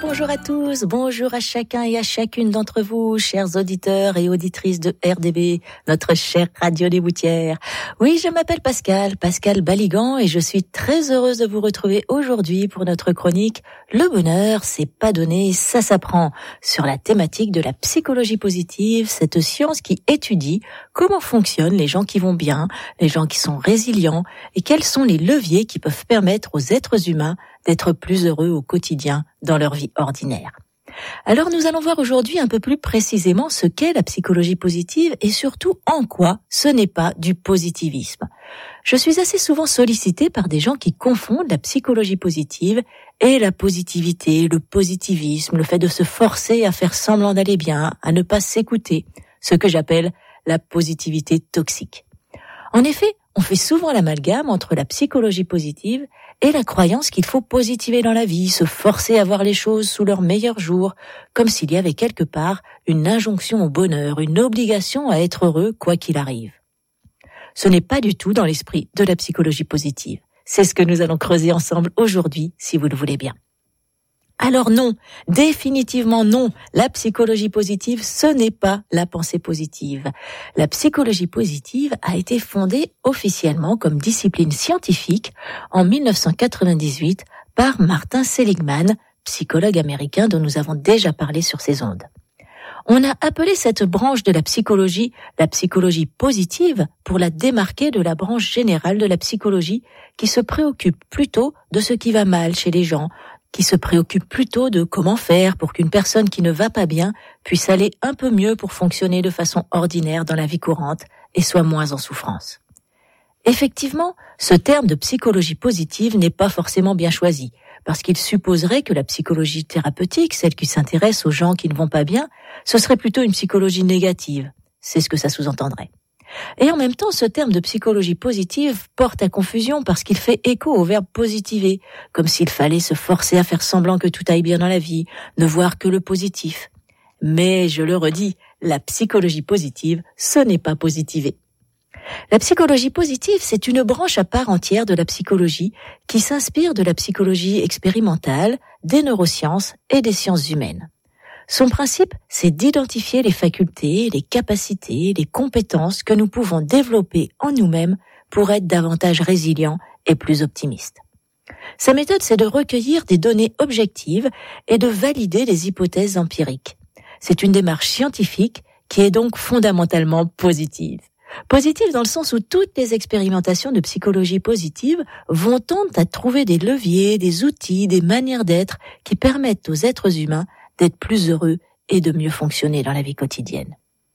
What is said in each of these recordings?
bonjour à tous, bonjour à chacun et à chacune d'entre vous, chers auditeurs et auditrices de RDB, notre chère radio des Boutières. Oui, je m'appelle Pascal Baligan, et je suis très heureuse de vous retrouver aujourd'hui pour notre chronique « Le bonheur, c'est pas donné, ça s'apprend » sur la thématique de la psychologie positive, cette science qui étudie comment fonctionnent les gens qui vont bien, les gens qui sont résilients, et quels sont les leviers qui peuvent permettre aux êtres humains d'être plus heureux au quotidien dans leur vie ordinaire. Alors nous allons voir aujourd'hui un peu plus précisément ce qu'est la psychologie positive et surtout en quoi ce n'est pas du positivisme. Je suis assez souvent sollicitée par des gens qui confondent la psychologie positive et la positivité, le positivisme, le fait de se forcer à faire semblant d'aller bien, à ne pas s'écouter, ce que j'appelle la positivité toxique. En effet, on fait souvent l'amalgame entre la psychologie positive et la croyance qu'il faut positiver dans la vie, se forcer à voir les choses sous leur meilleur jour, comme s'il y avait quelque part une injonction au bonheur, une obligation à être heureux quoi qu'il arrive. Ce n'est pas du tout dans l'esprit de la psychologie positive. C'est ce que nous allons creuser ensemble aujourd'hui, si vous le voulez bien. Alors non, définitivement non, la psychologie positive, ce n'est pas la pensée positive. La psychologie positive a été fondée officiellement comme discipline scientifique en 1998 par Martin Seligman, psychologue américain dont nous avons déjà parlé sur ces ondes. On a appelé cette branche de la psychologie positive pour la démarquer de la branche générale de la psychologie qui se préoccupe plutôt de ce qui va mal chez les gens, qui se préoccupe plutôt de comment faire pour qu'une personne qui ne va pas bien puisse aller un peu mieux pour fonctionner de façon ordinaire dans la vie courante et soit moins en souffrance. Effectivement, ce terme de psychologie positive n'est pas forcément bien choisi, parce qu'il supposerait que la psychologie thérapeutique, celle qui s'intéresse aux gens qui ne vont pas bien, ce serait plutôt une psychologie négative. C'est ce que ça sous-entendrait. Et en même temps, ce terme de psychologie positive porte à confusion parce qu'il fait écho au verbe positiver, comme s'il fallait se forcer à faire semblant que tout aille bien dans la vie, ne voir que le positif. Mais, je le redis, la psychologie positive, ce n'est pas positiver. La psychologie positive, c'est une branche à part entière de la psychologie qui s'inspire de la psychologie expérimentale, des neurosciences et des sciences humaines. Son principe, c'est d'identifier les facultés, les capacités, les compétences que nous pouvons développer en nous-mêmes pour être davantage résilients et plus optimistes. Sa méthode, c'est de recueillir des données objectives et de valider des hypothèses empiriques. C'est une démarche scientifique qui est donc fondamentalement positive. Positive dans le sens où toutes les expérimentations de psychologie positive vont tendre à trouver des leviers, des outils, des manières d'être qui permettent aux êtres humains d'être plus heureux et de mieux fonctionner dans la vie quotidienne.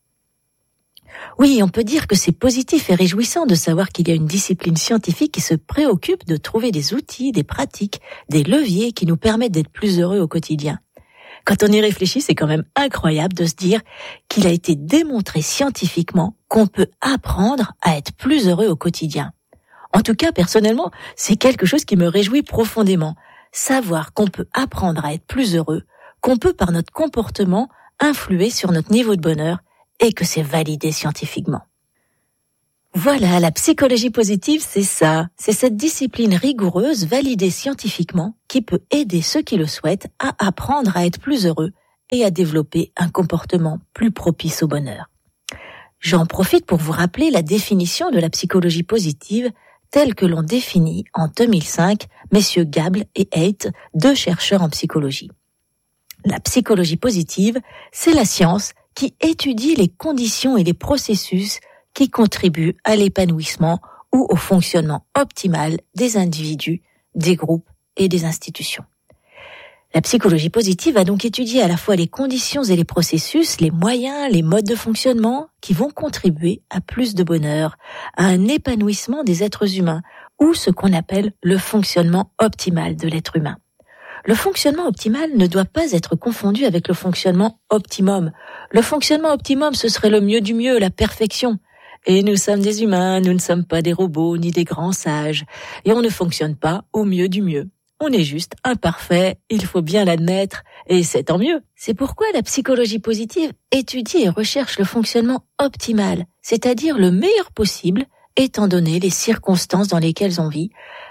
Oui, on peut dire que c'est positif et réjouissant de savoir qu'il y a une discipline scientifique qui se préoccupe de trouver des outils, des pratiques, des leviers qui nous permettent d'être plus heureux au quotidien. Quand on y réfléchit, c'est quand même incroyable de se dire qu'il a été démontré scientifiquement qu'on peut apprendre à être plus heureux au quotidien. En tout cas, personnellement, c'est quelque chose qui me réjouit profondément. Savoir qu'on peut apprendre à être plus heureux, qu'on peut par notre comportement influer sur notre niveau de bonheur et que c'est validé scientifiquement. Voilà, la psychologie positive, c'est ça. C'est cette discipline rigoureuse, validée scientifiquement, qui peut aider ceux qui le souhaitent à apprendre à être plus heureux et à développer un comportement plus propice au bonheur. J'en profite pour vous rappeler la définition de la psychologie positive telle que l'ont définie en 2005 messieurs Gable et Haidt, 2 chercheurs en psychologie. La psychologie positive, c'est la science qui étudie les conditions et les processus qui contribuent à l'épanouissement ou au fonctionnement optimal des individus, des groupes et des institutions. La psychologie positive a donc étudié à la fois les conditions et les processus, les moyens, les modes de fonctionnement qui vont contribuer à plus de bonheur, à un épanouissement des êtres humains ou ce qu'on appelle le fonctionnement optimal de l'être humain. Le fonctionnement optimal ne doit pas être confondu avec le fonctionnement optimum. Le fonctionnement optimum, ce serait le mieux du mieux, la perfection. Et nous sommes des humains, nous ne sommes pas des robots ni des grands sages. Et on ne fonctionne pas au mieux du mieux. On est juste imparfait, il faut bien l'admettre, et c'est tant mieux. C'est pourquoi la psychologie positive étudie et recherche le fonctionnement optimal, c'est-à-dire le meilleur possible, étant donné les circonstances dans lesquelles on vit,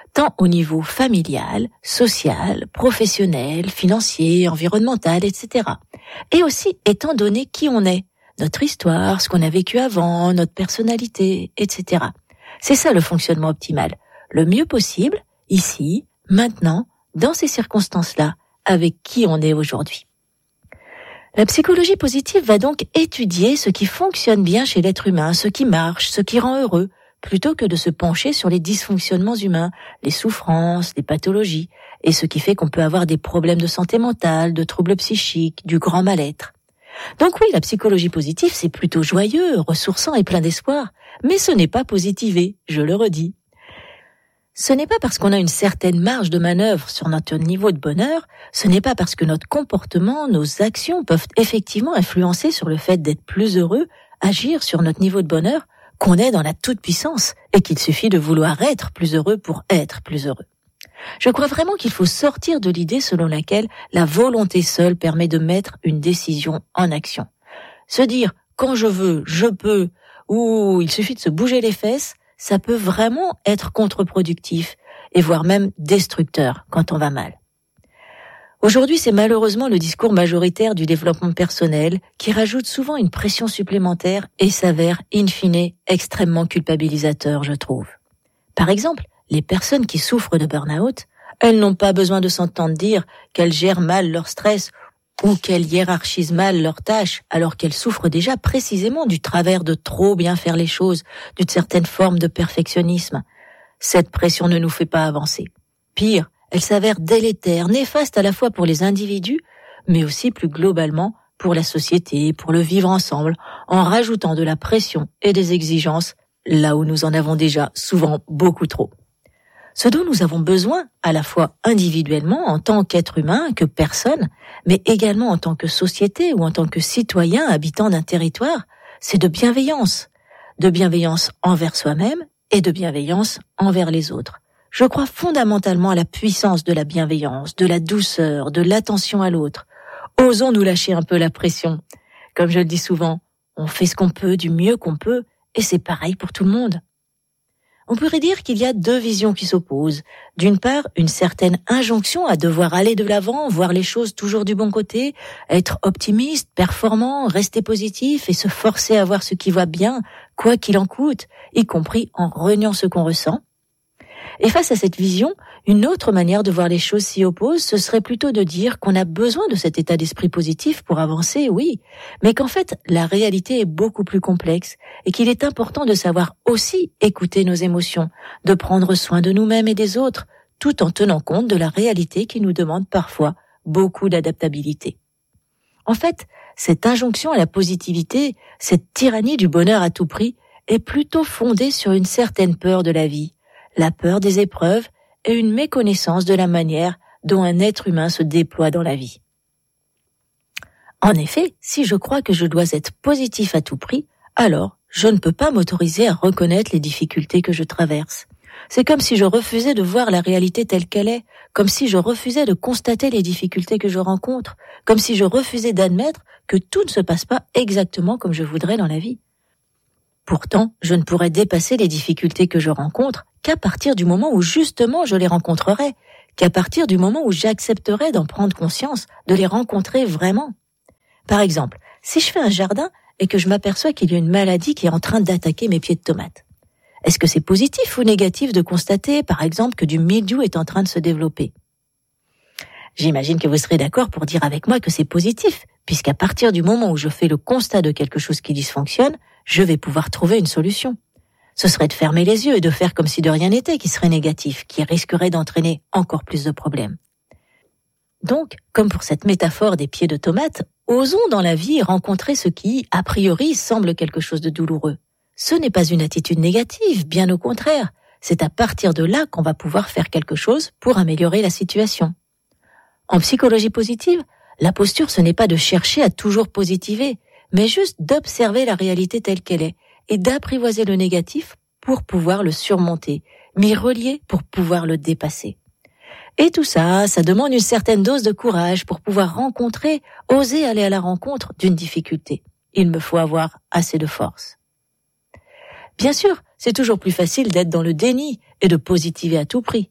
tant au niveau familial, social, professionnel, financier, environnemental, etc. Et aussi étant donné qui on est, notre histoire, ce qu'on a vécu avant, notre personnalité, etc. C'est ça le fonctionnement optimal. Le mieux possible, ici, maintenant, dans ces circonstances-là, avec qui on est aujourd'hui. La psychologie positive va donc étudier ce qui fonctionne bien chez l'être humain, ce qui marche, ce qui rend heureux, plutôt que de se pencher sur les dysfonctionnements humains, les souffrances, les pathologies, et ce qui fait qu'on peut avoir des problèmes de santé mentale, de troubles psychiques, du grand mal-être. Donc oui, la psychologie positive, c'est plutôt joyeux, ressourçant et plein d'espoir, mais ce n'est pas positivé, je le redis. Ce n'est pas parce qu'on a une certaine marge de manœuvre sur notre niveau de bonheur, ce n'est pas parce que notre comportement, nos actions peuvent effectivement influencer sur le fait d'être plus heureux, agir sur notre niveau de bonheur, qu'on est dans la toute-puissance et qu'il suffit de vouloir être plus heureux pour être plus heureux. Je crois vraiment qu'il faut sortir de l'idée selon laquelle la volonté seule permet de mettre une décision en action. Se dire « quand je veux, je peux » ou « il suffit de se bouger les fesses », ça peut vraiment être contre-productif et voire même destructeur quand on va mal. Aujourd'hui, c'est malheureusement le discours majoritaire du développement personnel qui rajoute souvent une pression supplémentaire et s'avère, in fine, extrêmement culpabilisateur, je trouve. Par exemple, les personnes qui souffrent de burn-out, elles n'ont pas besoin de s'entendre dire qu'elles gèrent mal leur stress ou qu'elles hiérarchisent mal leurs tâches alors qu'elles souffrent déjà précisément du travers de trop bien faire les choses, d'une certaine forme de perfectionnisme. Cette pression ne nous fait pas avancer. Pire, elle s'avère délétère, néfaste à la fois pour les individus, mais aussi plus globalement pour la société, pour le vivre ensemble, en rajoutant de la pression et des exigences là où nous en avons déjà souvent beaucoup trop. Ce dont nous avons besoin, à la fois individuellement, en tant qu'être humain, que personne, mais également en tant que société ou en tant que citoyen habitant d'un territoire, c'est de bienveillance envers soi-même et de bienveillance envers les autres. Je crois fondamentalement à la puissance de la bienveillance, de la douceur, de l'attention à l'autre. Osons nous lâcher un peu la pression. Comme je le dis souvent, on fait ce qu'on peut du mieux qu'on peut et c'est pareil pour tout le monde. On pourrait dire qu'il y a deux visions qui s'opposent. D'une part, une certaine injonction à devoir aller de l'avant, voir les choses toujours du bon côté, être optimiste, performant, rester positif et se forcer à voir ce qui va bien, quoi qu'il en coûte, y compris en reniant ce qu'on ressent. Et face à cette vision, une autre manière de voir les choses s'y oppose, ce serait plutôt de dire qu'on a besoin de cet état d'esprit positif pour avancer, oui, mais qu'en fait, la réalité est beaucoup plus complexe et qu'il est important de savoir aussi écouter nos émotions, de prendre soin de nous-mêmes et des autres, tout en tenant compte de la réalité qui nous demande parfois beaucoup d'adaptabilité. En fait, cette injonction à la positivité, cette tyrannie du bonheur à tout prix, est plutôt fondée sur une certaine peur de la vie, la peur des épreuves et une méconnaissance de la manière dont un être humain se déploie dans la vie. En effet, si je crois que je dois être positif à tout prix, alors je ne peux pas m'autoriser à reconnaître les difficultés que je traverse. C'est comme si je refusais de voir la réalité telle qu'elle est, comme si je refusais de constater les difficultés que je rencontre, comme si je refusais d'admettre que tout ne se passe pas exactement comme je voudrais dans la vie. Pourtant, je ne pourrais dépasser les difficultés que je rencontre qu'à partir du moment où justement je les rencontrerai, qu'à partir du moment où j'accepterai d'en prendre conscience, de les rencontrer vraiment. Par exemple, si je fais un jardin et que je m'aperçois qu'il y a une maladie qui est en train d'attaquer mes pieds de tomates, est-ce que c'est positif ou négatif de constater, par exemple, que du mildiou est en train de se développer ? J'imagine que vous serez d'accord pour dire avec moi que c'est positif, puisqu'à partir du moment où je fais le constat de quelque chose qui dysfonctionne, je vais pouvoir trouver une solution. Ce serait de fermer les yeux et de faire comme si de rien n'était qui serait négatif, qui risquerait d'entraîner encore plus de problèmes. Donc, comme pour cette métaphore des pieds de tomates, osons dans la vie rencontrer ce qui, a priori, semble quelque chose de douloureux. Ce n'est pas une attitude négative, bien au contraire. C'est à partir de là qu'on va pouvoir faire quelque chose pour améliorer la situation. En psychologie positive, la posture, ce n'est pas de chercher à toujours positiver, mais juste d'observer la réalité telle qu'elle est et d'apprivoiser le négatif pour pouvoir le surmonter, m'y relier pour pouvoir le dépasser. Et tout ça, ça demande une certaine dose de courage pour pouvoir oser aller à la rencontre d'une difficulté. Il me faut avoir assez de force. Bien sûr, c'est toujours plus facile d'être dans le déni et de positiver à tout prix.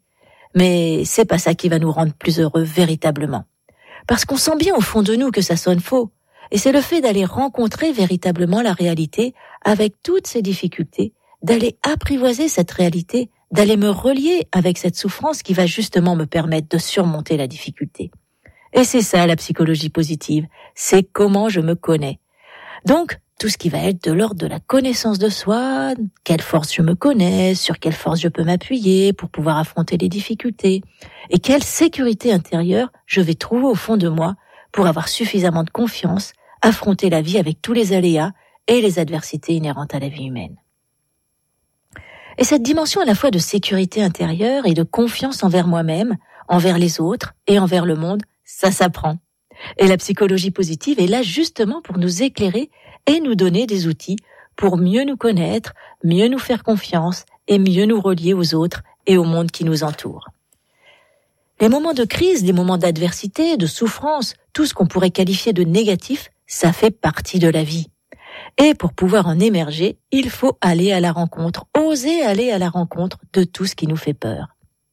Mais c'est pas ça qui va nous rendre plus heureux véritablement. Parce qu'on sent bien au fond de nous que ça sonne faux. Et c'est le fait d'aller rencontrer véritablement la réalité avec toutes ses difficultés, d'aller apprivoiser cette réalité, d'aller me relier avec cette souffrance qui va justement me permettre de surmonter la difficulté. Et c'est ça la psychologie positive, c'est comment je me connais. Donc, tout ce qui va être de l'ordre de la connaissance de soi, quelle force je me connais, sur quelle force je peux m'appuyer pour pouvoir affronter les difficultés, et quelle sécurité intérieure je vais trouver au fond de moi pour avoir suffisamment de confiance, affronter la vie avec tous les aléas et les adversités inhérentes à la vie humaine. Et cette dimension à la fois de sécurité intérieure et de confiance envers moi-même, envers les autres et envers le monde, ça s'apprend. Et la psychologie positive est là justement pour nous éclairer et nous donner des outils pour mieux nous connaître, mieux nous faire confiance et mieux nous relier aux autres et au monde qui nous entoure. Les moments de crise, les moments d'adversité, de souffrance, tout ce qu'on pourrait qualifier de négatif, ça fait partie de la vie. Et pour pouvoir en émerger, il faut aller à la rencontre, oser aller à la rencontre de tout ce qui nous fait peur.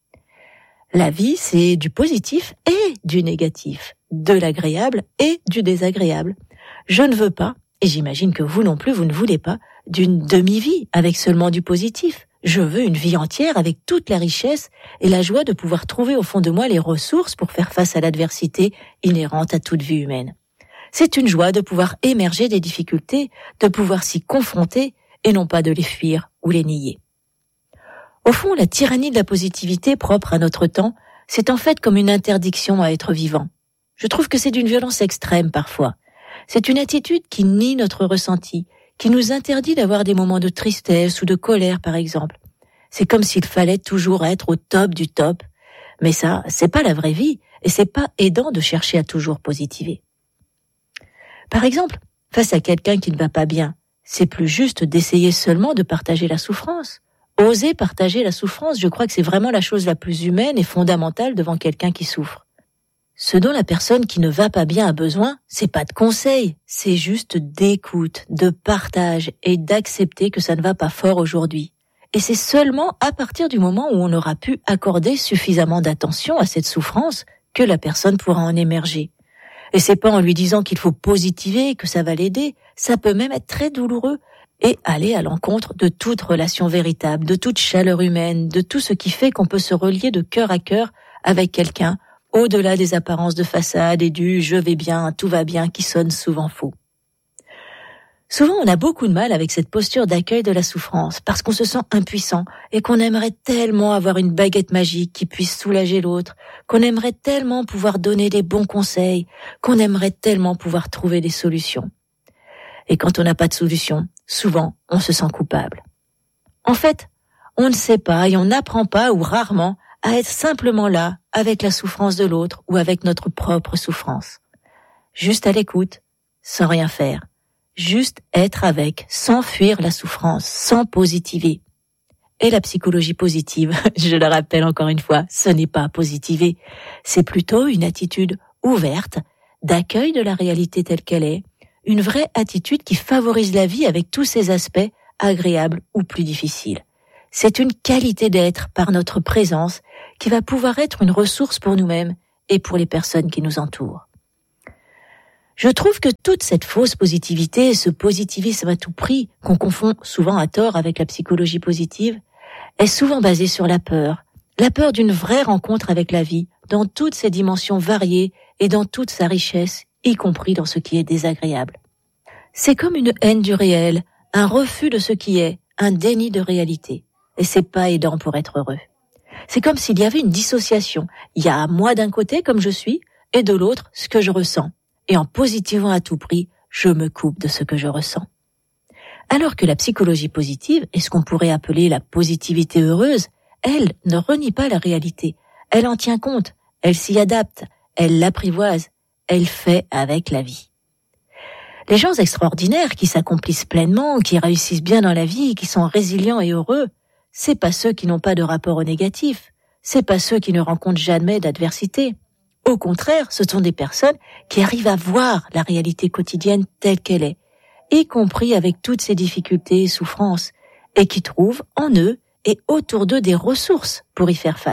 La vie, c'est du positif et du négatif, de l'agréable et du désagréable. Je ne veux pas, et j'imagine que vous non plus, vous ne voulez pas, d'une demi-vie avec seulement du positif. Je veux une vie entière avec toute la richesse et la joie de pouvoir trouver au fond de moi les ressources pour faire face à l'adversité inhérente à toute vie humaine. C'est une joie de pouvoir émerger des difficultés, de pouvoir s'y confronter et non pas de les fuir ou les nier. Au fond, la tyrannie de la positivité propre à notre temps, c'est en fait comme une interdiction à être vivant. Je trouve que c'est d'une violence extrême parfois. C'est une attitude qui nie notre ressenti, qui nous interdit d'avoir des moments de tristesse ou de colère par exemple. C'est comme s'il fallait toujours être au top du top. Mais ça, c'est pas la vraie vie et c'est pas aidant de chercher à toujours positiver. Par exemple, face à quelqu'un qui ne va pas bien, c'est plus juste d'essayer seulement de partager la souffrance. Oser partager la souffrance, je crois que c'est vraiment la chose la plus humaine et fondamentale devant quelqu'un qui souffre. Ce dont la personne qui ne va pas bien a besoin, c'est pas de conseils, c'est juste d'écoute, de partage et d'accepter que ça ne va pas fort aujourd'hui. Et c'est seulement à partir du moment où on aura pu accorder suffisamment d'attention à cette souffrance que la personne pourra en émerger. Et c'est pas en lui disant qu'il faut positiver, que ça va l'aider, ça peut même être très douloureux et aller à l'encontre de toute relation véritable, de toute chaleur humaine, de tout ce qui fait qu'on peut se relier de cœur à cœur avec quelqu'un, au-delà des apparences de façade et du « je vais bien, tout va bien » qui sonne souvent faux. Souvent, on a beaucoup de mal avec cette posture d'accueil de la souffrance parce qu'on se sent impuissant et qu'on aimerait tellement avoir une baguette magique qui puisse soulager l'autre, qu'on aimerait tellement pouvoir donner des bons conseils, qu'on aimerait tellement pouvoir trouver des solutions. Et quand on n'a pas de solution, souvent, on se sent coupable. En fait, on ne sait pas et on n'apprend pas ou rarement à être simplement là avec la souffrance de l'autre ou avec notre propre souffrance. Juste à l'écoute, sans rien faire. Juste être avec, sans fuir la souffrance, sans positiver. Et la psychologie positive, je le rappelle encore une fois, ce n'est pas positiver. C'est plutôt une attitude ouverte, d'accueil de la réalité telle qu'elle est, une vraie attitude qui favorise la vie avec tous ses aspects, agréables ou plus difficiles. C'est une qualité d'être par notre présence qui va pouvoir être une ressource pour nous-mêmes et pour les personnes qui nous entourent. Je trouve que toute cette fausse positivité, ce positivisme à tout prix, qu'on confond souvent à tort avec la psychologie positive, est souvent basée sur la peur d'une vraie rencontre avec la vie, dans toutes ses dimensions variées et dans toute sa richesse, y compris dans ce qui est désagréable. C'est comme une haine du réel, un refus de ce qui est, un déni de réalité. Et c'est pas aidant pour être heureux. C'est comme s'il y avait une dissociation. Il y a moi d'un côté, comme je suis, et de l'autre, ce que je ressens. Et en positivant à tout prix, je me coupe de ce que je ressens. Alors que la psychologie positive est ce qu'on pourrait appeler la positivité heureuse, elle ne renie pas la réalité. Elle en tient compte, elle s'y adapte, elle l'apprivoise, elle fait avec la vie. Les gens extraordinaires qui s'accomplissent pleinement, qui réussissent bien dans la vie, qui sont résilients et heureux, c'est pas ceux qui n'ont pas de rapport au négatif, c'est pas ceux qui ne rencontrent jamais d'adversité. Au contraire, ce sont des personnes qui arrivent à voir la réalité quotidienne telle qu'elle est, y compris avec toutes ses difficultés et souffrances, et qui trouvent en eux et autour d'eux des ressources pour y faire face,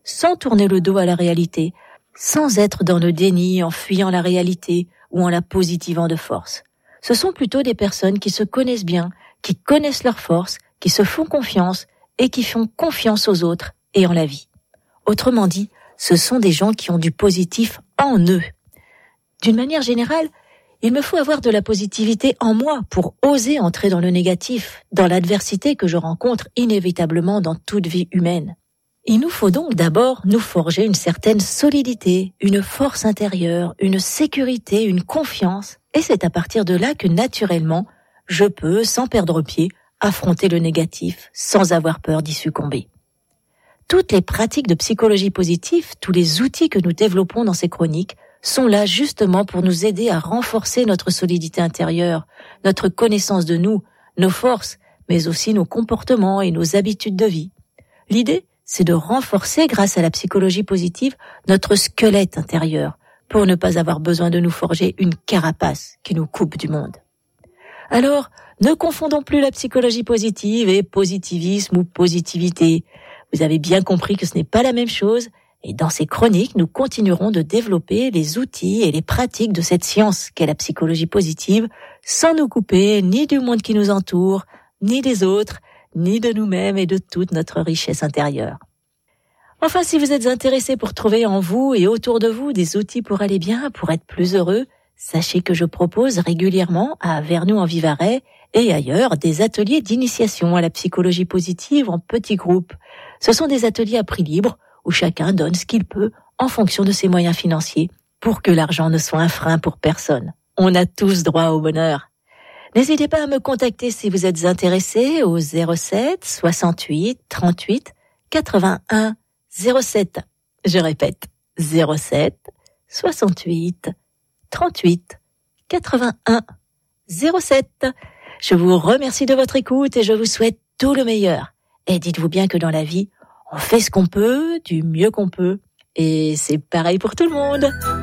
sans tourner le dos à la réalité, sans être dans le déni, en fuyant la réalité ou en la positivant de force. Ce sont plutôt des personnes qui se connaissent bien, qui connaissent leurs forces, qui se font confiance et qui font confiance aux autres et en la vie. Autrement dit, ce sont des gens qui ont du positif en eux. D'une manière générale, il me faut avoir de la positivité en moi pour oser entrer dans le négatif, dans l'adversité que je rencontre inévitablement dans toute vie humaine. Il nous faut donc d'abord nous forger une certaine solidité, une force intérieure, une sécurité, une confiance, et c'est à partir de là que naturellement, je peux, sans perdre pied, affronter le négatif sans avoir peur d'y succomber. Toutes les pratiques de psychologie positive, tous les outils que nous développons dans ces chroniques sont là justement pour nous aider à renforcer notre solidité intérieure, notre connaissance de nous, nos forces, mais aussi nos comportements et nos habitudes de vie. L'idée, c'est de renforcer, grâce à la psychologie positive, notre squelette intérieur, pour ne pas avoir besoin de nous forger une carapace qui nous coupe du monde. Alors, ne confondons plus la psychologie positive et positivisme ou positivité. Vous avez bien compris que ce n'est pas la même chose, et dans ces chroniques, nous continuerons de développer les outils et les pratiques de cette science qu'est la psychologie positive, sans nous couper ni du monde qui nous entoure, ni des autres, ni de nous-mêmes et de toute notre richesse intérieure. Enfin, si vous êtes intéressé pour trouver en vous et autour de vous des outils pour aller bien, pour être plus heureux, sachez que je propose régulièrement à Vernoux-en-Vivarais et ailleurs des ateliers d'initiation à la psychologie positive en petits groupes. Ce sont des ateliers à prix libre où chacun donne ce qu'il peut en fonction de ses moyens financiers pour que l'argent ne soit un frein pour personne. On a tous droit au bonheur. N'hésitez pas à me contacter si vous êtes intéressé au 07 68 38 81 07. Je répète, 07 68 38 81 07. Je vous remercie de votre écoute et je vous souhaite tout le meilleur. Et dites-vous bien que dans la vie, on fait ce qu'on peut, du mieux qu'on peut. Et c'est pareil pour tout le monde.